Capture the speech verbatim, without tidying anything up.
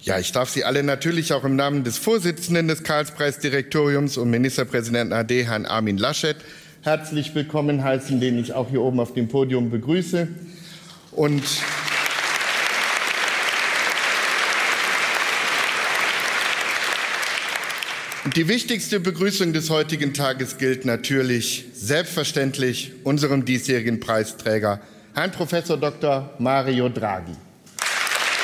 Ja, ich darf Sie alle natürlich auch im Namen des Vorsitzenden des Karlspreisdirektoriums und Ministerpräsidenten A D, Herrn Armin Laschet, herzlich willkommen heißen, den ich auch hier oben auf dem Podium begrüße. Und die wichtigste Begrüßung des heutigen Tages gilt natürlich selbstverständlich unserem diesjährigen Preisträger, Herrn Professor Doktor Mario Draghi.